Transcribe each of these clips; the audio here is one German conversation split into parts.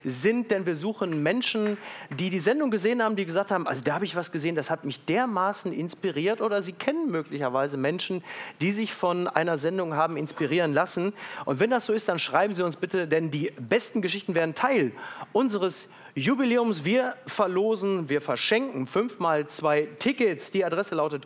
sind, denn wir suchen Menschen, die die Sendung gesehen haben, die gesagt haben, also da habe ich was gesehen, das hat mich dermaßen inspiriert, oder sie kennen möglicherweise Menschen, die sich von einer Sendung haben inspirieren lassen. Und wenn das so ist, dann schreiben Sie uns bitte, denn die besten Geschichten werden Teil unseres Jubiläums. Wir verschenken 5x2 Tickets. Die Adresse lautet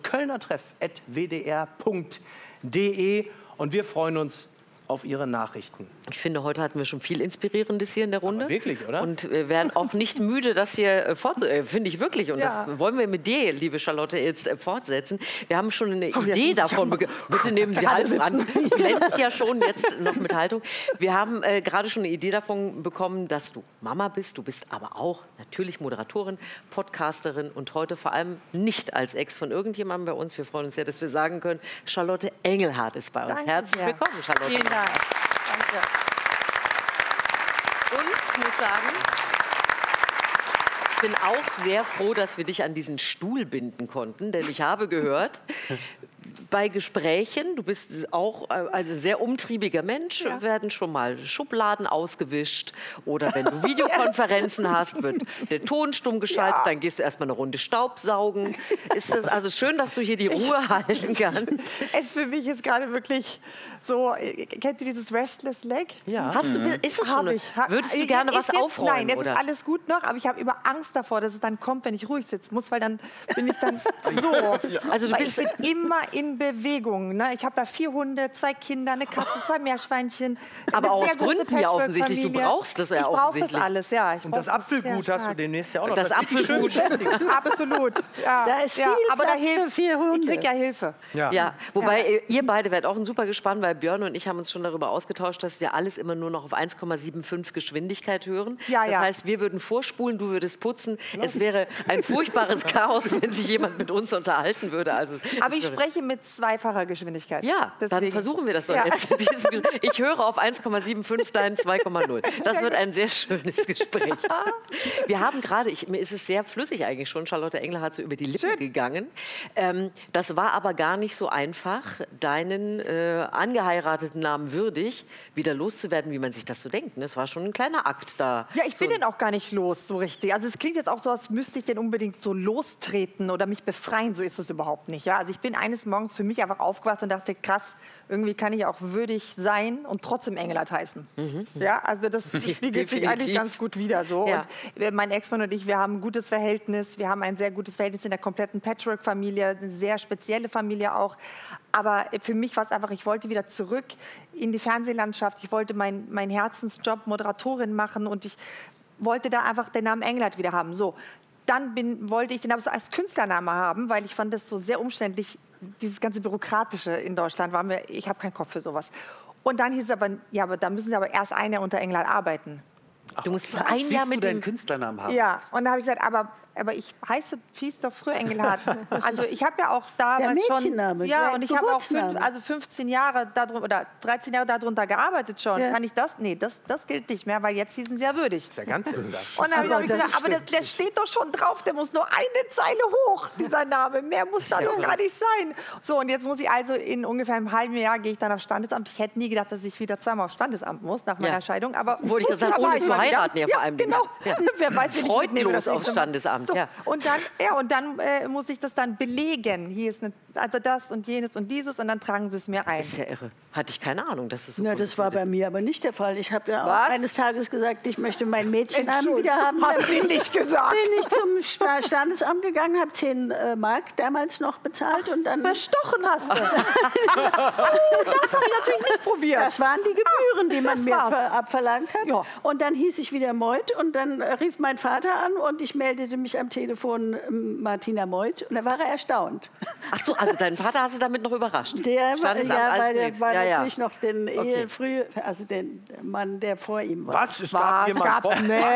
kölnertreff@wdr.de und wir freuen uns auf Ihre Nachrichten. Ich finde, heute hatten wir schon viel Inspirierendes hier in der Runde. Aber wirklich, oder? Und wir werden auch nicht müde, das hier finde ich wirklich. Und das wollen wir mit dir, liebe Charlotte, jetzt fortsetzen. Wir haben schon eine Idee davon. Bitte nehmen Sie Haltung an. Du glänzt ja schon jetzt noch mit Haltung. Wir haben gerade schon eine Idee davon bekommen, dass du Mama bist. Du bist aber auch natürlich Moderatorin, Podcasterin und heute vor allem nicht als Ex von irgendjemandem bei uns. Wir freuen uns sehr, dass wir sagen können, Charlotte Engelhardt ist bei uns. Danke Herzlich sehr. willkommen, Charlotte. Vielen Dank. Danke. Und ich muss sagen, ich bin auch sehr froh, dass wir dich an diesen Stuhl binden konnten, denn ich habe gehört, bei Gesprächen, du bist auch ein sehr umtriebiger Mensch, werden schon mal Schubladen ausgewischt oder wenn du Videokonferenzen hast, wird der Ton stumm geschaltet, dann gehst du erstmal eine Runde Staubsaugen. Ist das also schön, dass du hier die Ruhe halten kannst? Es für mich ist gerade wirklich so, kennt ihr dieses Restless Leg? Ja. Ist es schon? Würdest du gerne was aufräumen? Nein, jetzt oder? ist alles gut noch, aber ich habe immer Angst davor, dass es dann kommt, wenn ich ruhig sitzen muss, weil dann bin ich dann so. Also du bist ich bin immer in Bewegung. Ne? Ich habe da 4 Hunde, 2 Kinder, eine Katze, 2 Meerschweinchen. Aber aus Gründen ja offensichtlich. Du brauchst das ja offensichtlich. Ich brauche das alles, ja. Und das Apfelgut hast du demnächst ja auch noch. Das Apfelgut. Absolut. Ja. Da ist viel aber da Platz für hilft 4 Hunde. Ich kriege ja Hilfe. Ja, wobei ihr beide werdet auch ein super gespannt, weil Björn und ich haben uns schon darüber ausgetauscht, dass wir alles immer nur noch auf 1,75 Geschwindigkeit hören. Das heißt, wir würden vorspulen, du würdest putzen. Es wäre ein furchtbares Chaos, wenn sich jemand mit uns unterhalten würde. Also, aber ich spreche mit 2-facher Geschwindigkeit. Ja, dann versuchen wir das doch jetzt. Ich höre auf 1,75, dein 2,0. Das wird ein sehr schönes Gespräch. Wir haben gerade, mir ist es sehr flüssig eigentlich schon, Charlotte Engelhardt so über die Lippen gegangen. Das war aber gar nicht so einfach, deinen angeheirateten Namen würdig wieder loszuwerden, wie man sich das so denkt. Das war schon ein kleiner Akt da. Ja, ich bin den auch gar nicht los, so richtig. Also es klingt jetzt auch so, als müsste ich den unbedingt so lostreten oder mich befreien. So ist es überhaupt nicht. Ja? Also ich bin eines Morgens für mich einfach aufgewacht und dachte, krass, irgendwie kann ich auch würdig sein und trotzdem Engelhardt heißen. Ja, also das spiegelt sich eigentlich ganz gut wieder so. Ja. Und mein Ex-Mann und ich, wir haben ein gutes Verhältnis. Wir haben ein sehr gutes Verhältnis in der kompletten Patchwork-Familie, eine sehr spezielle Familie auch. Aber für mich war es einfach, ich wollte wieder zurück in die Fernsehlandschaft. Ich wollte meinen Herzensjob Moderatorin machen und ich wollte da einfach den Namen Engelhardt wieder haben. So. Dann wollte ich den aber so als Künstlername haben, weil ich fand das so sehr umständlich, dieses ganze Bürokratische in Deutschland war mir, ich habe keinen Kopf für sowas. Und dann hieß es aber, ja, aber da müssen Sie aber erst ein Jahr unter Engelhardt arbeiten. Du musst ein Jahr mit dem Künstlernamen haben. Ja, und dann habe ich gesagt, aber ich hieß doch früher Engelhardt. Also ich habe ja auch damals schon, ja, und ich habe auch 15 Jahre oder 13 Jahre darunter gearbeitet schon. Ja. Kann ich das? Nee, das gilt nicht mehr, weil jetzt hießen sie ja würdig. Das ist ja ganz seltsam. Und dann habe ich gesagt, aber der steht doch schon drauf, der muss nur eine Zeile hoch, dieser Name. Mehr muss da doch gar nicht sein. So, und jetzt muss ich also in ungefähr einem halben Jahr gehe ich dann aufs Standesamt. Ich hätte nie gedacht, dass ich wieder zweimal aufs Standesamt muss nach meiner Scheidung. Aber wollte ich sagen, ohne zu heiraten ja vor allem. Genau. Ja. Wer weiß, wenn freudlos aufs Standesamt. So, und dann muss ich das dann belegen. Hier ist also das und jenes und dieses und dann tragen sie es mir ein. Das ist ja irre. Hatte ich keine Ahnung, dass es so ist. Das war bei mir aber nicht der Fall. Ich habe ja auch eines Tages gesagt, ich möchte meinen Mädchennamen wieder haben. Hat sie nicht gesagt. Bin ich zum Standesamt gegangen, habe 10 Mark damals noch bezahlt. Und dann bestochen hast du. Das habe ich natürlich nicht probiert. Das waren die Gebühren, die man mir abverlangt hat. Ja. Und dann hieß ich wieder Meuth und dann rief mein Vater an und ich meldete mich am Telefon Martina Meuth und da war er erstaunt. Ach so, also deinen Vater hast du damit noch überrascht? Der war natürlich noch den den Mann, der vor ihm war. Was? Es gab jemanden? Nee.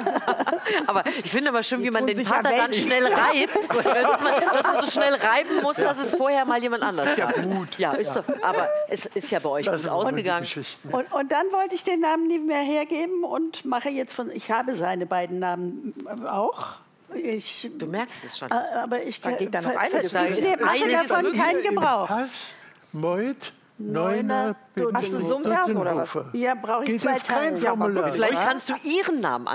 Aber ich finde aber schön, wie man den Vater dann schnell reibt. Dass man so schnell reiben muss, dass es vorher mal jemand anders war. Ja, gut. Ja, ist doch, aber es ist ja bei euch gut ausgegangen. Und dann wollte ich den Namen nie mehr hergeben und mache jetzt ich habe seine beiden Namen auch. Du merkst es schon. Aber ich da geht da noch einiges. mache davon keinen Gebrauch. Pass, Meuth, Neuner, Hast du so ein Vers oder was? Ja, brauche ich 2 Teile. Vielleicht kannst du ihren Namen